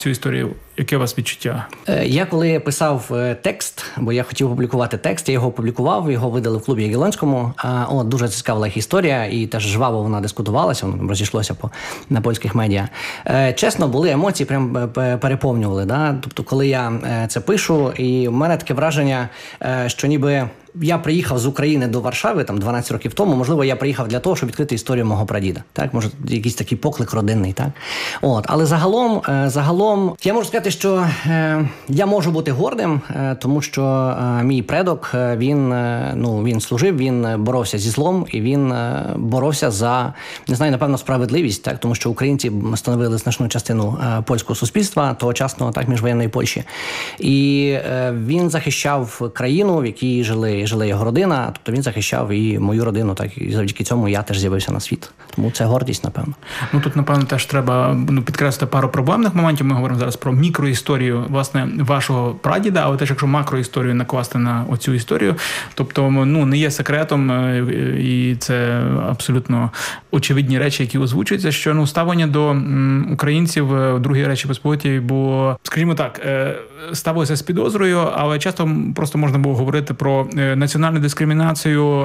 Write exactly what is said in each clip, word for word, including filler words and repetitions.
цю історію? Яке у вас відчуття? Я коли писав текст, бо я хотів опублікувати текст, я його опублікував, його видали в клубі Ягеллонському. От, дуже цікава їх історія, і теж жваво вона дискутувалася, воно розійшлося по, на польських медіа. Чесно, були емоції, прям переповнювали. Да? Тобто, коли я це пишу, і в мене таке враження, що ніби я приїхав з України до Варшави там дванадцять років тому, можливо, я приїхав для того, щоб відкрити історію мого прадіда. Так, може, якийсь такий поклик родинний, так? От, але загалом, загалом я можу сказати, що е, я можу бути гордим, е, тому що е, мій предок, він, е, ну, він служив, він боровся зі злом, і він е, боровся за, не знаю, напевно, справедливість, так, тому що українці становили значну частину е, польського суспільства тогочасного, так, міжвоєнної Польщі. І е, він захищав країну, в якій жили жила його родина, тобто він захищав і мою родину, так, і завдяки цьому я теж з'явився на світ. Тому це гордість, напевно. Ну, тут, напевно, теж треба ну, підкреслити пару проблемних моментів. Ми говоримо зараз про мікроісторію, власне, вашого прадіда, але теж, якщо макроісторію накласти на оцю історію, тобто, ну, не є секретом, і це абсолютно очевидні речі, які озвучуються, що, ну, ставлення до українців в Другій Речі Посполитій було, скажімо так, ставилося з підозрою, але часто просто можна було говорити про національну дискримінацію,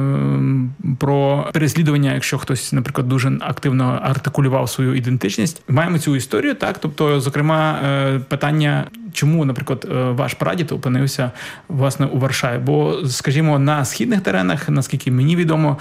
про переслідування, якщо хтось, наприклад, дуже активно артикулював свою ідентичність. Маємо цю історію, так, тобто, зокрема, питання, чому, наприклад, ваш прадід опинився, власне, у Варшаві. Бо, скажімо, на східних теренах, наскільки мені відомо,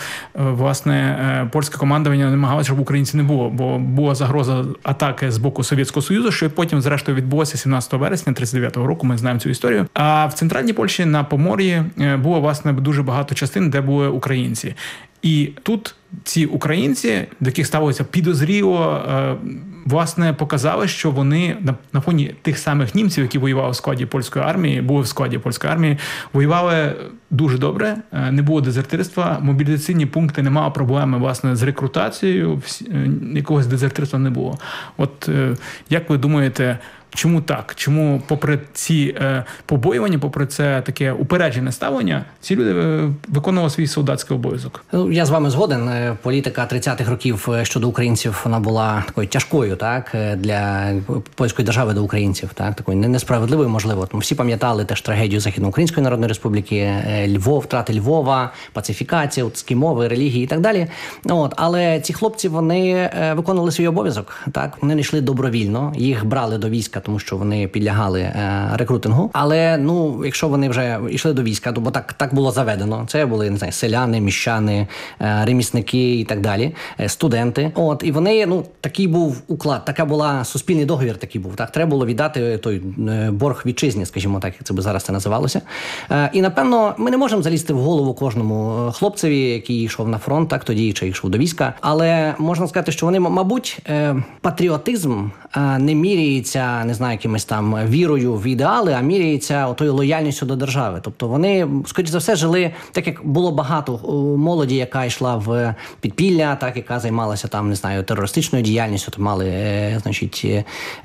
власне, польське командування намагалося, щоб українців не було, бо була загроза атаки з боку Совєтського Союзу, що потім, зрештою, відбулося сімнадцятого вересня тридцять дев'ятого року, ми знаємо цю історію. А в центральній Польщі на Помор'ї було, власне, дуже багато частин, де були українці. І тут ці українці, до яких ставилося підозріло, власне, показали, що вони на фоні тих самих німців, які воювали в складі польської армії, були в складі польської армії, воювали дуже добре, не було дезертирства, мобілізаційні пункти, не мали проблеми, власне, з рекрутацією, якогось дезертирства не було. От як ви думаєте, чому так? Чому попри ці е, побоювання, попри це таке упереджене ставлення, ці люди е, виконували свій солдатський обов'язок? Ну, я з вами згоден. Політика тридцятих років щодо українців, вона була такою тяжкою, так, для польської держави до українців, так, такою несправедливою, можливо. Тому всі пам'ятали теж трагедію Західноукраїнської Народної Республіки, Львов, втрати Львова, пацифікація, утські мови, релігії і так далі. От, але ці хлопці, вони виконували свій обов'язок, так, вони не йшли добровільно, їх брали до війська, тому що вони підлягали е, рекрутингу. Але, ну, якщо вони вже йшли до війська, то бо так, так було заведено. Це були, не знаю, селяни, міщани, е, ремісники і так далі, е, студенти. От, і вони, ну, такий був уклад, така була, суспільний договір такий був. Так, треба було віддати той е, борг вітчизні, скажімо так, як це би зараз це називалося. Е, і, напевно, ми не можемо залізти в голову кожному хлопцеві, який йшов на фронт, так, тоді, чи йшов до війська. Але можна сказати, що вони, мабуть, е, патріотизм е, не міряється, не знаю, якимось там вірою в ідеали, а міряється отою лояльністю до держави. Тобто вони, скоріш за все, жили, так як було багато молоді, яка йшла в підпілля, так, яка займалася там, не знаю, терористичною діяльністю, то мали, е, значить, е,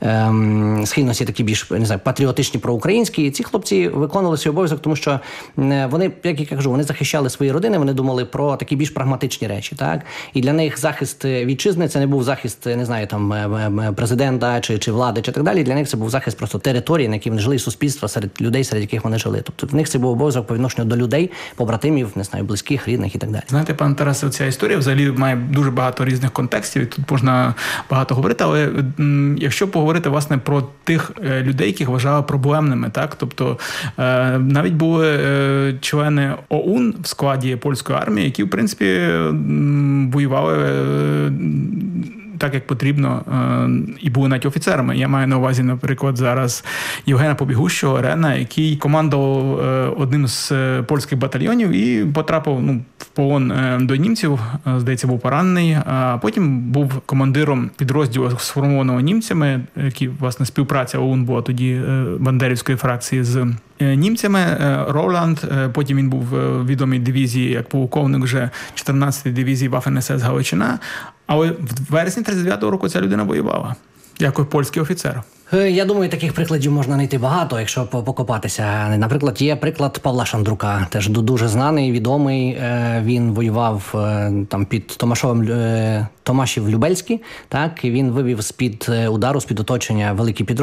е, схильності такі більш, не знаю, патріотичні, проукраїнські. Ці хлопці виконували свій обов'язок, тому що вони, як я кажу, вони захищали свої родини, вони думали про такі більш прагматичні речі, так? І для них захист вітчизни, це не був захист, не знаю, там, президента чи, чи влади, чи так далі. Для них це був захист просто території, на якій вони жили, і суспільства серед людей, серед яких вони жили. Тобто в них це був обов'язок по відношенню до людей, побратимів, не знаю, близьких, рідних і так далі. Знаєте, пане Тарасе, ця історія взагалі має дуже багато різних контекстів, і тут можна багато говорити, але м, якщо поговорити, власне, про тих людей, яких вважали проблемними, так, тобто е, навіть були е, члени ОУН в складі польської армії, які, в принципі, м, воювали е, так, як потрібно, і були навіть офіцерами. Я маю на увазі, наприклад, зараз Євгена Побігущого, Рена, який командував одним з польських батальйонів і потрапив, ну, в полон до німців, здається, був поранений, а потім був командиром підрозділу, сформованого німцями, які, власне, співпраця ОУН була тоді бандерівської фракції з німцями, Роланд, потім він був в відомій дивізії як полковник вже чотирнадцятої дивізії Waffen-ес ес Галичина, але в вересні тридцять дев'ятого року ця людина воювала. Як польський офіцер. Я думаю, таких прикладів можна знайти багато, якщо покопатися. Наприклад, є приклад Павла Шандрука, теж дуже знаний, відомий. Він воював там під Томашовим, Томашів-Любельський, так, і він вивів з-під удару, з-під оточення великий підрозділ.